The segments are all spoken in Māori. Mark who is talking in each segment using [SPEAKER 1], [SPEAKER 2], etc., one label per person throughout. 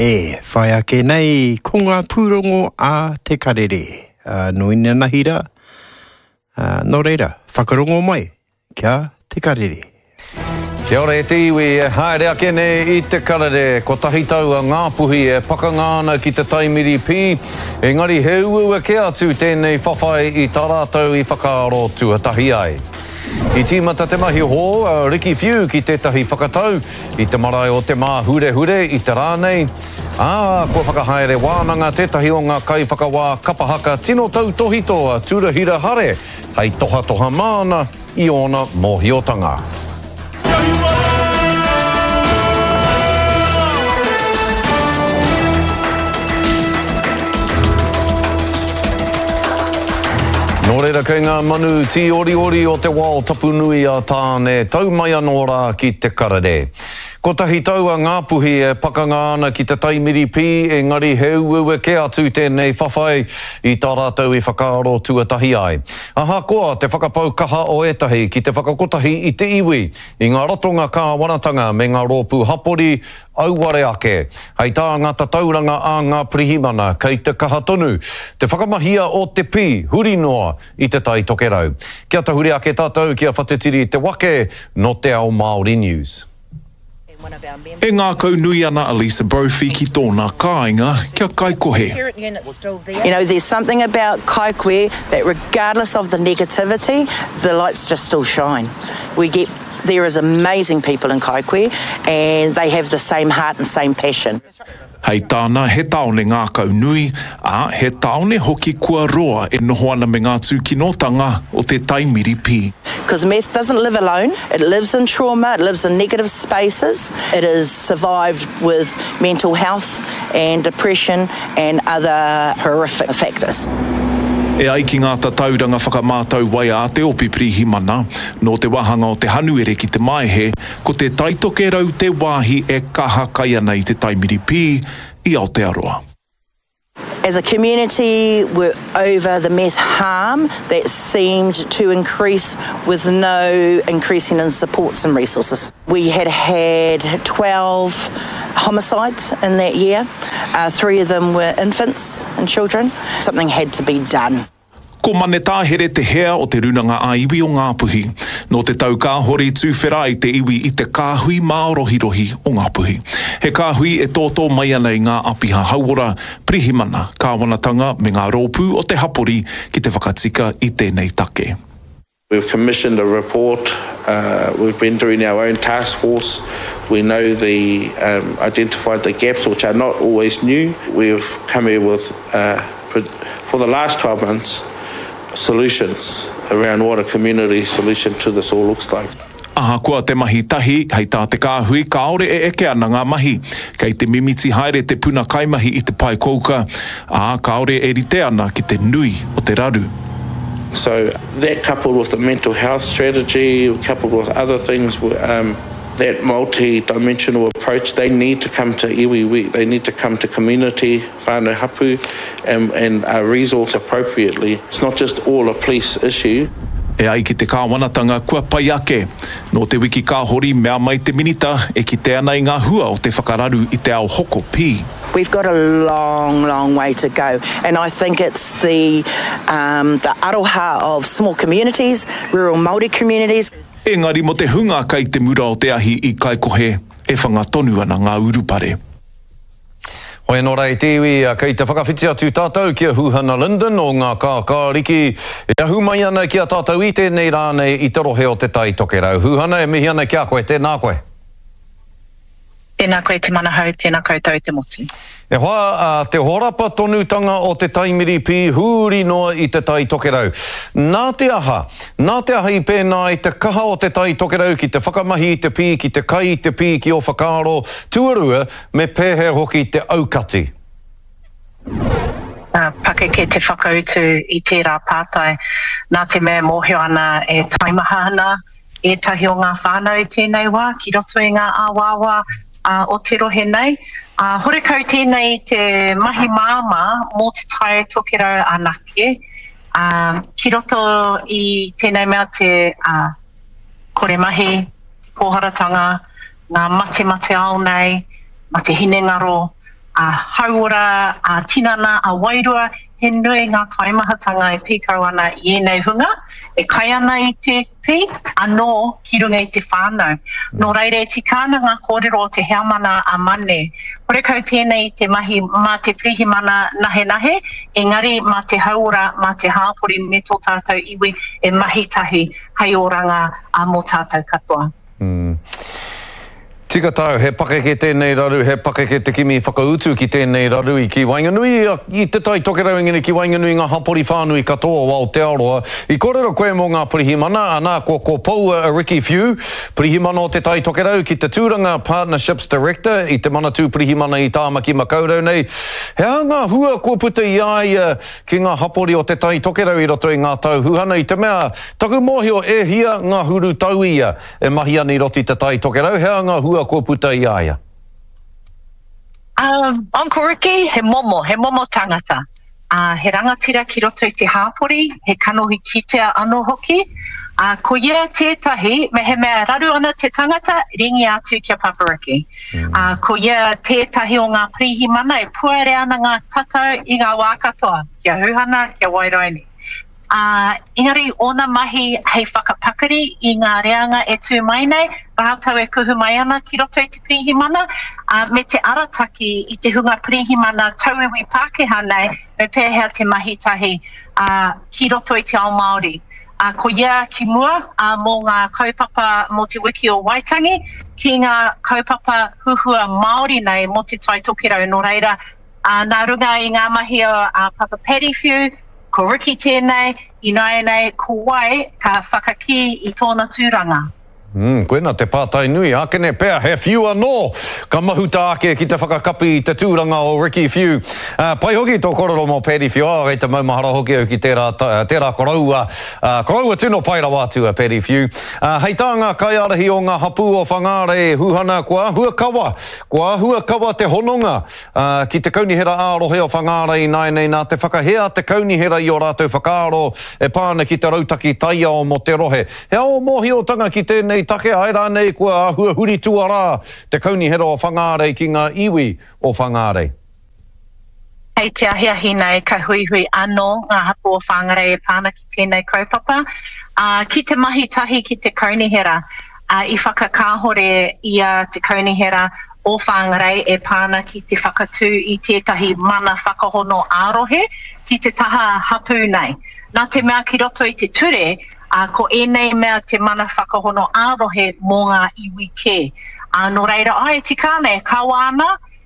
[SPEAKER 1] whai ake nei ko ngā pūrongo a te karere. Noina nahira, no reira, whakarongo mai kia te karere.
[SPEAKER 2] Kia ora e te iwi, haere ake nei I te karere, ko tahi tau a Ngāpuhi e pakangāna ki te taimiri pī, engari he ua ke atu tēnei whawhai I tā rātou I whakaaro tuatahi ai. I tīmata te mahi hō, Riki Few ki tētahi whakatau, I te marae o te mā hure I te rānei. Ko whakahaere wānanga tētahi o ngā kai whakawā kapahaka tino tau tohitoa, turahira hare, hei toha toha māna, I ona mōhiotanga. Nō reira kei ngā manu ti ori o te wao tapu nui a tāne tau mai anō rā ki te karere. Ko tahi tau a Ngāpuhi e pakangāna ki te taimiri pī, engari he ua ke atu tēnei whawhai I tā rātou I whakaaro tuatahi ai. Aha koa te whakapau kaha o etahi ki te whakakotahi I te iwi, I ngā rotonga kāwanatanga me ngā rōpū hapori auware ake. Hei tā ngata tauranga a ngā pirihimana kei te kaha tonu, te whakamahia o te pī, huri noa I te tai tokerau. Kia ta huri ake tātou kia whatetiri te wake no te ao Māori News.
[SPEAKER 3] E ngā kau nui ana Elisa Brophy ki tōna kāinga kia kaikohe.
[SPEAKER 4] You know, there's something about Kaikohe that regardless of the negativity, the lights just still shine. There is amazing people in Kaikohe and they have the same heart and same passion.
[SPEAKER 3] Hei tāna he taone ngā kau nui, he taone hoki kua roa e noho ana me ngā tūkinotanga o te taimiri pī.
[SPEAKER 4] Because meth doesn't live alone. It lives in trauma, it lives in negative spaces. It has survived with mental health and depression and other horrific factors.
[SPEAKER 3] E ai ki ngā tauranga whakamātau wai a te opi pirihimana, no te wahanga o te hanuere ki te maihe, ko te taitoke rau te wāhi e kaha kai ana I te taimiri pī I Aotearoa.
[SPEAKER 4] As a community, we're over the meth harm that seemed to increase with no increasing in supports and resources. We had 12 homicides in that year. 3 of them were infants and children. Something had to be done.
[SPEAKER 3] Ko mane tāhere te hea o te runanga a iwi o Ngāpuhi, no te tau kāhori tūwhera I te iwi I te kāhui māorohirohi o Ngāpuhi. He kāhui e tōtō mai ana I ngā apiha hauora, pirihimana, kāwanatanga me ngā rōpū o te hapori ki te whakatika I tēnei take.
[SPEAKER 5] We've commissioned a report. We've been doing our own task force. We know identified the gaps, which are not always new. We've come here with, for the last 12 months, solutions around what a community solution to this all looks like.
[SPEAKER 3] Aha kua te mahi tahi, hei tā te kāhui, kaore e eke ana ngā mahi. Kei te mimiti haere te puna kaimahi I te pai kouka, kaore e rite ana ki te nui o te raru.
[SPEAKER 5] So that coupled with the mental health strategy, coupled with other things, that multi-dimensional approach, they need to come to iwi, they need to come to community, whānau hapu, and resource appropriately. It's not just all a police issue.
[SPEAKER 3] E ai ki te kāwanatanga kua pai ake. No te wiki kāhori mea mai te minita e ki te ana I ngā hua o te whakararu I te ao hoko pī.
[SPEAKER 4] We've got a long, long way to go. And I think it's the aroha of small communities, rural Māori communities.
[SPEAKER 3] Engari mo te hunga kai te mura o te ahi I Kaikohe, e whangatonu ana ngā urupare.
[SPEAKER 2] Hoi anō rei te iwi, kei te whakawhiti atu tātou kia Huhana Linden o ngā kākāriki. E ahu mai ana kia tātou I tēnei rānei I te rohe o te tai tokerau. Huhana e mihi ana kia koe, tēnā koe.
[SPEAKER 6] Tēnā koe te manahau, tēnā koutou te motu.
[SPEAKER 2] E hoa, te horapa tonutanga o te taimiri pī huri noa I te tai tokerau. Nā te aha I pēnā I te kaha o te tai tokerau ki te whakamahi I te pī, ki te kai I te pī ki o whakaaro, tuarua me pēhe hoki te aukati.
[SPEAKER 6] Pake ke te whakautu I tērā pātai, nā te mea mōhio ana e taimaha ana, e tahi o ngā whānau tēnei wā, ki roto I ngā āwāwa, o te rohe nei. Horekau tēnei te mahi māma mō te tai tokerau anake. Ki roto I tēnei mea te kore mahi, pōharatanga, ngā mate ao nei, mate hinengaro, haura, tinana, wairua, he nui ngā taimahatanga e pīkau ana i enei hunga, e kai ana i te pī, anō ki runga i te whānau. Nō reire, tikana ngā kōrero o te heamana a mane. Horekau tēnei i te mahi mā te prihimana nahe nahe, engari mā te haura, mā te hāpori me tō tātou iwi e mahitahi hei oranga mō tātou katoa.
[SPEAKER 2] Tika tau, he pakeke tēnei raru, he pakeke te kimi whakautu ki tēnei raru i ki Wainganui, i te tai tokerau ngini ki Wainganui ngā hapori whānui katoa wā o te aroa. I kōrero koe mō ngā pirihimana, anā ko Pau Ricky Few, pirihimana o te tai tokerau ki te Tūranga Partnerships Director, i te manatū pirihimana i Tāmaki Makaurau nei. Hea ngā hua ko puta i ai ki ngā hapori o te tai tokerau i roto i ngā tau huhana i te mea, taku mōhio e hia ngā huru tau ia e mahi ana i roti te tai tokerau, hea ngā hua ko puta i aia?
[SPEAKER 6] Uncle Ricky, he momo tangata. He rangatira ki roto i te hāpori, he kanohi kitea anō hoki. Ko ia tētahi, me he mea raru ana te tangata, ringi atu kia Papariki. Ko ia tētahi o ngā pirihimana e puere ana ngā tatau i ngā wā katoa, kia Huhana, kia Wairoini. Engari, ona mahi hei whakapakari i ngā reanga e tū mai nei, rātau e kuhu mai ana ki roto i te pirihimana, me te arataki i te hunga pirihimana tauiwi Pākehā nei, me pēhea te mahitahi ki roto i te ao Māori. Ko ia ki mua mō ngā kaupapa mō te wiki o Waitangi, ki ngā kaupapa huhua Māori nei mō te tai tokerau no reira. Nā runga i ngā mahi o Papa Paddy Few, ko Ricky tēnei, i nai nei, ko wai, ka whakaki i tōna tūranga.
[SPEAKER 2] Koena te pātai nui, ākene pēr, he whiu anō, ka mahuta ake ki te whakakapi i te tūranga o Ricky Few. Pai hoki tō kororo mō Paddy Few, rei te maumahara hoki au ki tērā koraua tino pai rawa atu a Paddy Few. Hei tāngā kai arahi o ngā hapu o whangāre huhana kua hua kawa te hononga ki te kaunihera ārohe o whangāre i nai nei nā te whakahea te kaunihera i o rātou whakaaro e pāna ki te rautaki taia o mo te rohe. Hea o mōhi o tanga ki tēnei take aira nei kua hua huri tuara te kaunihera o whangāre ki ngā iwi o whangāre.
[SPEAKER 6] Hei te ahiahi nei ka hui anō ngā hapu o whangāre e pāna ki tēnei kaupapa. Ki te mahi tahi ki te kaunihera, i whakakāhore ia te kaunihera o whangāre e pāna ki te whakatū i tētahi mana whakahono ārohe ki te taha hapu nei. Nā te mea ki roto i te ture, ko enei mea te mana whakahono ārohe mō ngā iwi ke. Nō reira, ai tikane, kawa ana,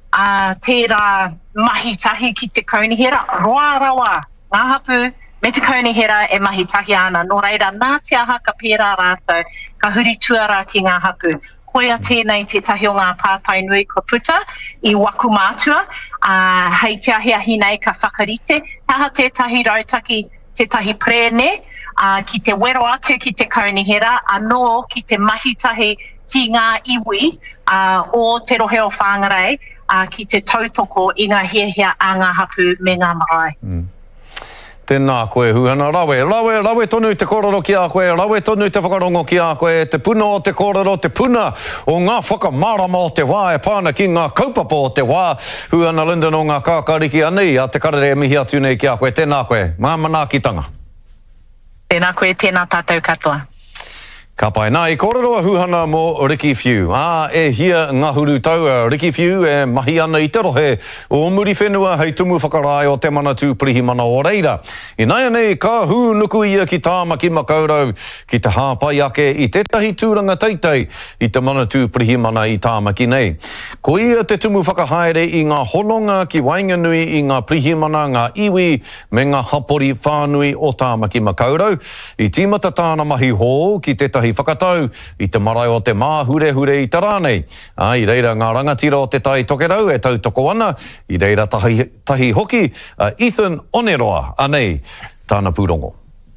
[SPEAKER 6] tērā mahi tahi ki te kaunihera, roa rawa, ngā hapu, me te kaunihera e mahi tahi ana. Nō reira, nā te aha ka pērā rātou, ka huri tuara ki ngā hapu. Koia tēnei te tahi o ngā pātai nui ko puta i waku mātua, hei te ahiahi nei ka whakarite, haha tētahi rautaki, tētahi prene, ki te wero atu ki te kaunihera, anō ki te mahitahi ki ngā iwi o te rohe o whāngarei, ki te tautoko i ngā hiahia a ngā hapu me ngā marae.
[SPEAKER 2] Tēnā koe huhana, rawe tonu te kororo ki a koe, rawe tonu te whakarongo ki a koe, te puna o te kororo, te puna o ngā whakamārama o te wā, e pāna ki ngā kaupapa o te wā, huhana Lyndon o ngā kākariki anei, a te karere mihi atu nei ki a koe, tēnā koe, ngā manaakitanga.
[SPEAKER 6] Tēnā koe, tēnā tātou katoa.
[SPEAKER 2] Ka pai nā, i kōrero huhana mō Ricky Few. E hia ngā huru tau, Ricky Few e mahi ana i te rohe o muri whenua hei tumu whakarai o te manatū pirihimana o reira. I nai anei, ka hu nuku ia ki Tāmaki Makaurau, ki te hāpai ake i tētahi tūranga teitei i te manatū pirihimana i Tāmaki nei. Ko ia te tumu whakahaere i ngā hononga ki Wainganui i ngā pirihimana, ngā iwi me ngā hapori whānui o Tāmaki Makaurau. I tīmata tāna mahi hō ki tētahi whakatau i te marae o te māhure i Taranei. I reira ngā rangatira o te tai tokerau e tautoko ana, i reira tahi hoki, Ethan Oneroa, anei, tāna pūrongo.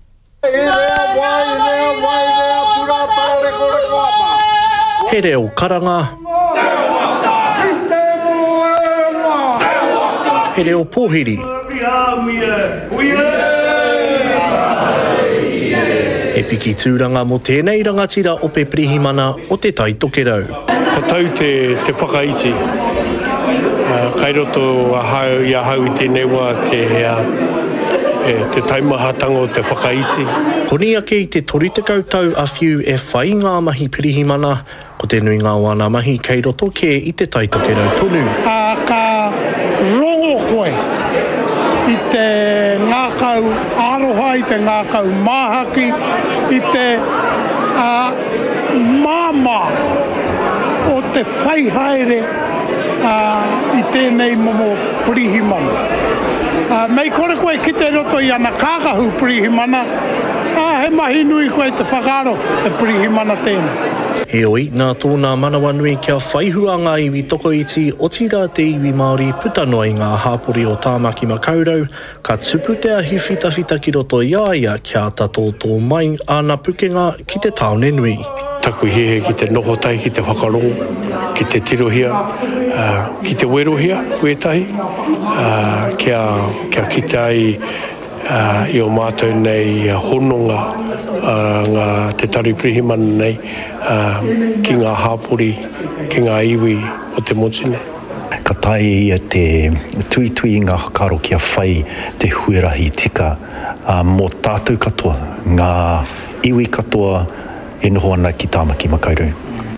[SPEAKER 7] He reo karanga, he reo pōhiri, e piki tūranga mo tēnei rangatira o pe pirihimana o te tai tokerau.
[SPEAKER 8] Ka tau te whakaiti Kai roto a hau I a hau I tēnei wā te taimahatanga o te whakaiti.
[SPEAKER 7] Koni ake I te toritekau tau a whiu e whai ngā mahi pirihimana, ko te nui ngā wana mahi kei roto ke I te taitokerau tonu.
[SPEAKER 9] Ka rongo koe I te ngākau aroha, I te ngākau māhaki, I te māma o te whaihaere I tēnei momo pirihimana. Mei kore koe ki te roto I ana kākahu pirihimana, he mahi nui koe te whakaro e pirihimana tēnei.
[SPEAKER 7] Heoi, nā tōna manawa nui kia whaihua ngā iwi tokoiti o tira te iwi Māori putanoa I ngā hāpori o Tāmaki Makaurau, ka tupu te ahi whitawhita ki roto ia kia tato tō mai ana pukenga ki te taone nui.
[SPEAKER 8] Taku hehe ki te nohotai, ki te whakarongo, ki te tirohia, ki te werohia, wetahi, kia kitai I o mātou nei hononga ngā te tari pirihimana nei ki ngā hāpori, ki ngā iwi o te motine.
[SPEAKER 10] Ka tae ia te tui ngā hakaro kia whai te huirahi tika mō tātou katoa, ngā iwi katoa e noho ana ki Tāmaki Makaurau.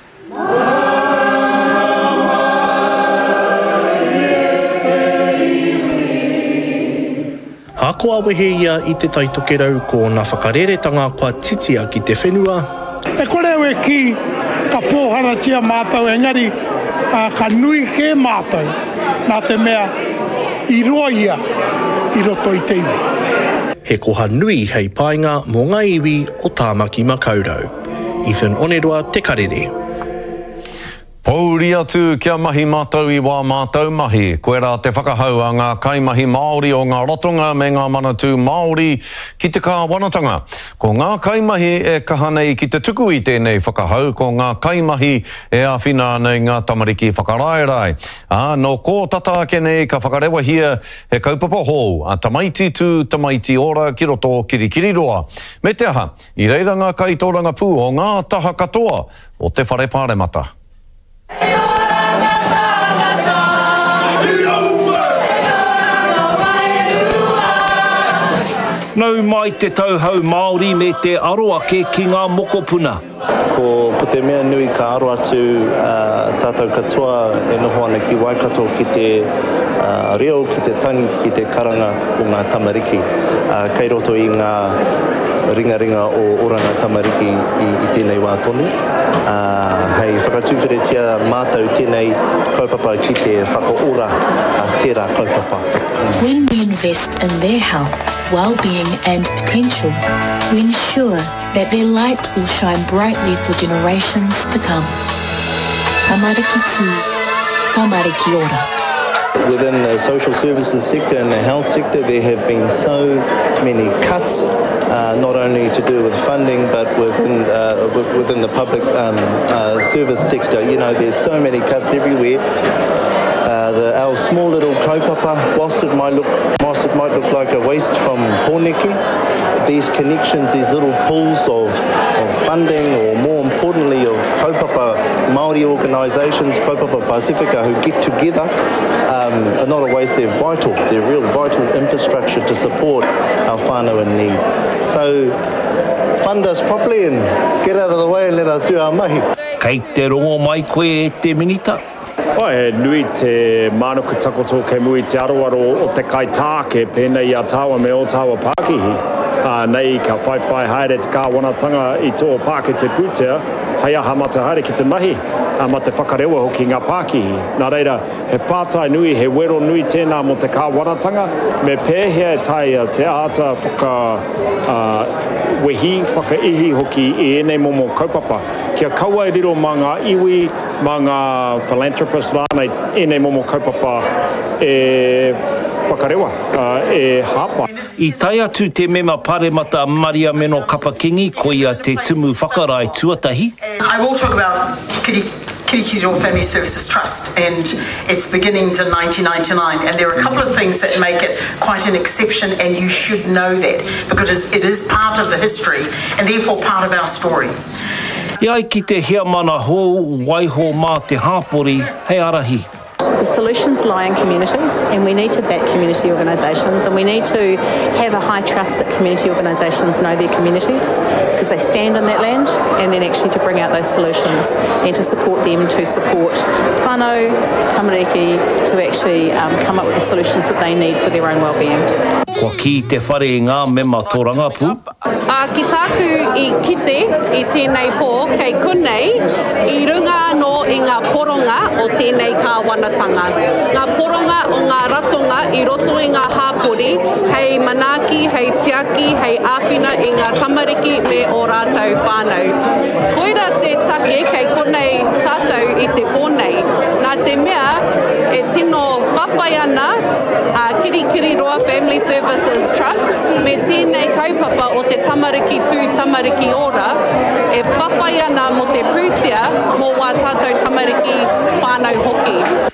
[SPEAKER 7] Ako awehe ia I te taitokerau ko ngā whakareretanga kua titia ki te whenua.
[SPEAKER 9] E kore ue ki ka pōhara tia mātou engari ka nui he mātou nā te mea I roa ia I roto I te iwi.
[SPEAKER 7] He koha nui hei painga mō ngā iwi o Tāmaki Makaurau. Ethan Onerua, Te Karere.
[SPEAKER 2] Pauri atu kia mahi mātou I wā mātou mahi. Koe rā te whakahau a ngā kaimahi Māori o ngā rotonga me ngā manatū Māori ki te kāwanatanga. Ko ngā kaimahi e kahanei ki te tuku I tēnei whakahau, ko ngā kaimahi e āwhina nei ngā tamariki whakaraerai. No ko tata ake nei ka whakarewa hia he kaupapa hou, a tamaiti tū tamaiti ora ki roto kirikiri roa. Me te aha, I reira ngā kaitōranga pū o ngā taha katoa o te whare pāremata.
[SPEAKER 11] Nau mai te tauhau Māori me te aroake ki ngā mokopuna.
[SPEAKER 12] Ko te mea nui ka aro atu tātou katoa e noho ana ki Waikato ki te reo, ki te tangi, ki te karanga o ngā tamariki. Kei roto I ngā ringa o oranga tamariki I tēnei wā tonu. Hei whakatūwhiretia mātou tēnei kaupapa ki te whakaora tērā kaupapa.
[SPEAKER 13] When we invest in their health, well-being and potential, we ensure that their light will shine brightly for generations to come. Tamariki tū, tamariki ora.
[SPEAKER 12] Within the social services sector and the health sector, there have been so many cuts, not only to do with funding, but within the public service sector. You know, there's so many cuts everywhere. Our small little kaupapa, whilst it might look like a waste from Pōneke, these connections, these little pools of funding, or more importantly of kaupapa Māori organisations, Kaupapa Pasifika, who get together, are not a waste, they're vital. They're real vital infrastructure to support our whānau in need. So fund us properly and get out of the way and let us do our mahi.
[SPEAKER 11] Kei te rongo mai koe e te minita.
[SPEAKER 14] He nui te mānuku takoto ke mui te aroaro o te kai tāke pēnei a tāua me o tāua Pākihi. Nei ka whaiwhai haere te kāwanatanga I tō Pāke te pūtea, hei aha mata haere ki te mahi, ma te whakarewa hoki ngā Pākihi. Nā reira, he pātai nui, he wero nui tēnā mo te kāwanatanga, me pēhea e tai te āta wehi, whakaihi hoki I enei momo kaupapa. Kia kaua I riro mā ngā iwi, mā ngā philanthropist rānei, enei momo kaupapa e whakarewa, e hapa.
[SPEAKER 11] I tai atu te mema pāremata Maria Meno Kapakingi ko ia te tumu whakarai tuatahi.
[SPEAKER 15] I will talk about Kirikiri Family Services Trust and its beginnings in 1999, and there are a couple of things that make it quite an exception, and you should know that because it is part of the history and therefore part of our story.
[SPEAKER 11] Iai ki te hea mana hou, waiho mā te hāpori, hei arahi.
[SPEAKER 16] The solutions lie in communities, and we need to back community organisations, and we need to have a high trust that community organisations know their communities because they stand in that land, and then actually to bring out those solutions and to support them to support whānau, tamariki, to actually come up with the solutions that they need for their own well-being.
[SPEAKER 11] Kua ki te whare i ngā mema tōrangapū.
[SPEAKER 17] Ki tāku I kite I tēnei pō kei kunei I runga no I ngā poronga o tēnei kāwanatanga. Ngā poronga o ngā ratonga I roto I ngā hāpori, hei manaki, hei tiaki, hei āwhina I ngā tamariki me o rātou whānau. Koira te take kei konei tātou I te pōnei. Nā te mea e tino whawhai ana Kirikiri Roa Family Services Trust me tēnei kaupapa o te tamariki tū tamariki ora e whawhai ana mo te pūtia mō wā tātou tamariki whānau hoki.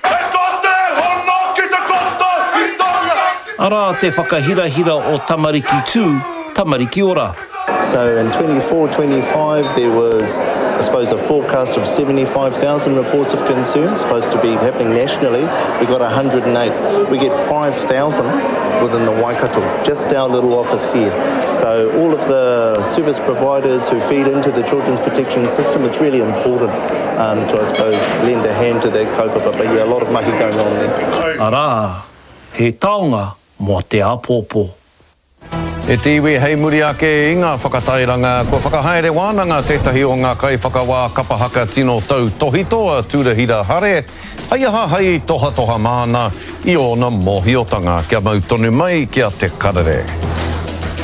[SPEAKER 11] Ara te whakahirahira o tamariki tū tamariki ora.
[SPEAKER 12] So in 24-25 there was, I suppose, a forecast of 75,000 reports of concern supposed to be happening nationally. We got 108. We get 5,000 within the Waikato, just our little office here. So all of the service providers who feed into the children's protection system, it's really important to, I suppose, lend a hand to that kaupapa. But yeah, a lot of mahi going on there.
[SPEAKER 11] Ara, he taonga mo te apōpō.
[SPEAKER 2] E te iwi hei muri ake I ngā whakatairanga, kua whakahaere wānanga tētahi o ngā kai whakawā kapahaka tino tau tohitoa tūrahira hare, hei aha hei toha toha māna I ona mohiotanga kia mautonu mai kia te karere.